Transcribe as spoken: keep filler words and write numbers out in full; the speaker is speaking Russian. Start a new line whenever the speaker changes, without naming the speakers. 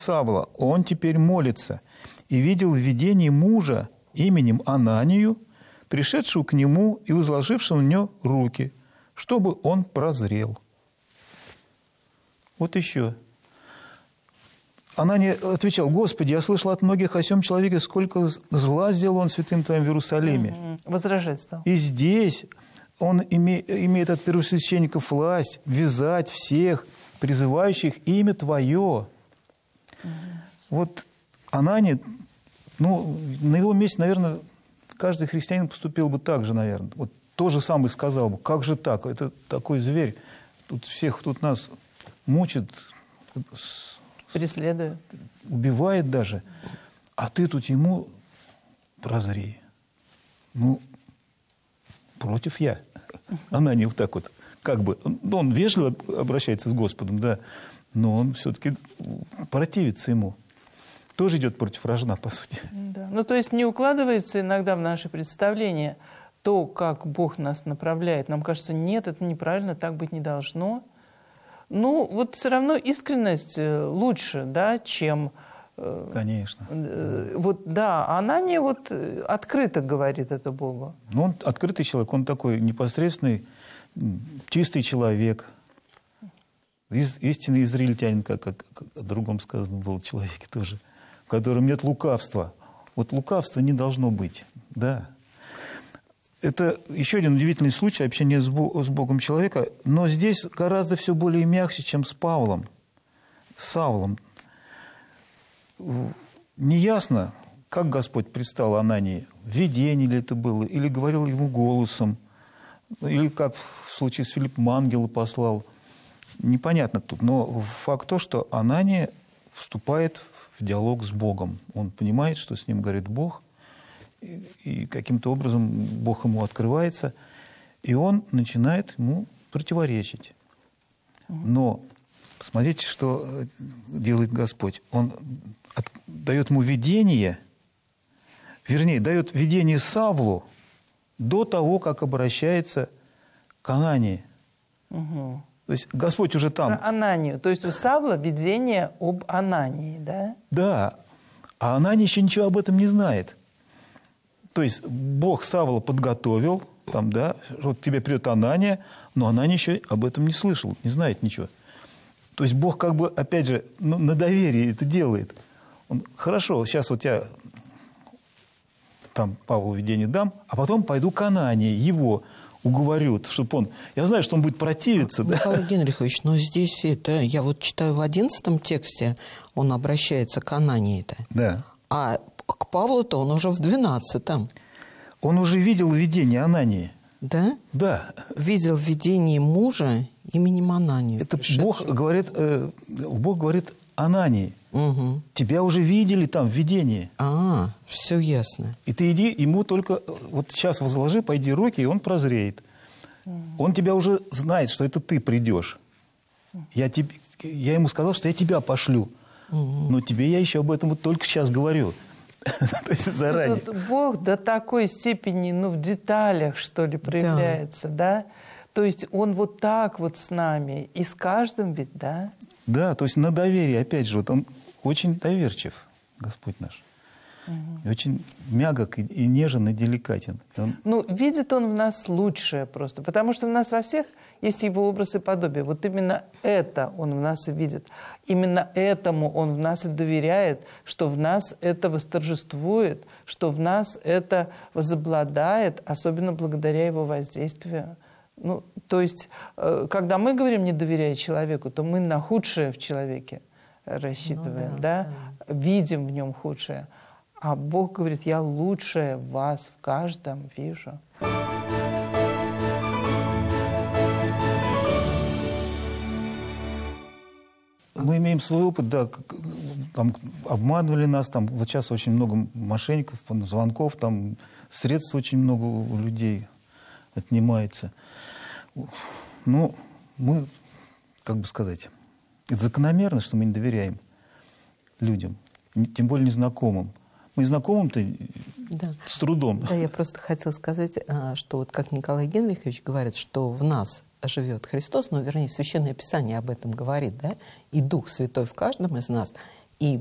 Савла, он теперь молится, и видел в видении мужа именем Ананию, пришедшего к нему и возложившего на него руки, чтобы он прозрел. Вот еще. Анания отвечал: Господи, я слышал от многих о сем человеке, сколько зла сделал он святым Твоим в Иерусалиме.
Возражать стал.
И здесь он име, имеет от первосвященников власть вязать всех, призывающих имя Твое. Угу. Вот Анания, ну, на его месте, наверное, каждый христианин поступил бы так же, наверное. Вот то же самое сказал бы: как же так? Это такой зверь. Тут всех тут нас мучит,
преследует,
убивает даже. А ты тут ему прозри. Ну, против я. Она не вот так вот, как бы, он вежливо обращается с Господом, да, но он все-таки противится ему. Тоже идет против рожна, по сути.
Да. Ну, то есть не укладывается иногда в наши представления то, как Бог нас направляет. Нам кажется, нет, это неправильно, так быть не должно. Ну, вот все равно искренность лучше, да, чем...
Конечно.
Вот, да, Анания вот открыто говорит это Богу.
Ну, он открытый человек, он такой непосредственный, чистый человек. Истинный израильтянин, как, как, как о другом сказано было человеке тоже, в котором нет лукавства. Вот лукавства не должно быть, да. Это еще один удивительный случай общения с Богом человека, но здесь гораздо все более мягче, чем с Павлом, с Савлом. Неясно, как Господь предстал Анании, видение ли это было, или говорил ему голосом, или как в случае с Филиппом ангела послал. Непонятно тут, но факт то, что Анания вступает в диалог с Богом. Он понимает, что с ним говорит Бог, и каким-то образом Бог ему открывается, и он начинает ему противоречить. Но посмотрите, что делает Господь. Он от, дает ему видение, вернее, дает видение Савлу до того, как обращается к Анании. Угу. То есть Господь уже там...
Про Ананию. То есть у Савла видение об Анании, да?
Да. А Анания еще ничего об этом не знает. То есть Бог Савла подготовил, там, да, вот тебе придет Анания, но Анания еще об этом не слышал, не знает ничего. То есть Бог как бы, опять же, ну, на доверие это делает. Он: хорошо, сейчас вот я там Павлу видение дам, а потом пойду к Анании, его уговорю, чтобы он... Я знаю, что он будет противиться.
Михаил
да?
Генрихович, но здесь это... Я вот читаю в одиннадцатом тексте, он обращается к Анании-то.
Да.
А к Павлу-то он уже в двенадцатом.
Он уже видел видение Анании.
Да?
Да.
Видел видение мужа именем Анании.
Это Бог говорит, э, Бог говорит Анании.
Угу.
Тебя уже видели там в видении.
А, все ясно.
И ты иди, ему только вот сейчас возложи, пойди руки, и он прозреет. Угу. Он тебя уже знает, что это ты придешь. Угу. Я, тебе, я ему сказал, что я тебя пошлю. Угу. Но тебе я еще об этом вот только сейчас говорю. То есть заранее.
Вот Бог до такой степени, ну, в деталях, что ли, проявляется, да? да? То есть он вот так вот с нами, и с каждым ведь, да?
Да, то есть на доверие, опять же, вот он очень доверчив, Господь наш. Угу. И очень мягок, и, и нежен, и деликатен. И он...
Ну, видит он в нас лучшее просто, потому что у нас во всех есть его образ и подобие. Вот именно это он в нас и видит. Именно этому он в нас и доверяет, что в нас это восторжествует, что в нас это возобладает, особенно благодаря его воздействию. Ну, то есть, когда мы говорим «не доверяй человеку», то мы на худшее в человеке рассчитываем, ну, да, да? Да. Видим в нем худшее. А Бог говорит: «Я лучшее в вас, в каждом вижу».
Мы имеем свой опыт, да, там обманывали нас, там вот сейчас очень много мошенников, звонков, там средств очень много у людей отнимается. Ну, мы, как бы сказать, это закономерно, что мы не доверяем людям, тем более незнакомым. Мы знакомым-то да. с трудом.
Да, я просто хотела сказать, что вот как Николай Генрихович говорит, что в нас живет Христос, ну, вернее, Священное Писание об этом говорит, да, и Дух Святой в каждом из нас.